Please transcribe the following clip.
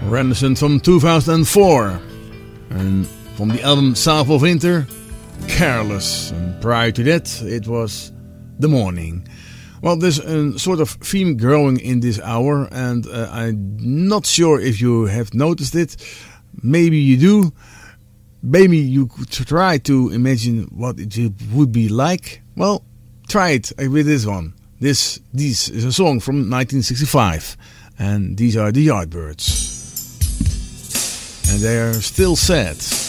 Renderson from 2004. And from the album South of Winter, Careless. And prior to that, it was The Morning. Well, there's a sort of theme growing in this hour, and I'm not sure if you have noticed it. Maybe you do. Maybe you could try to imagine what it would be like. Well, try it with this one. This is a song from 1965, and these are the Yardbirds. And they are still sad.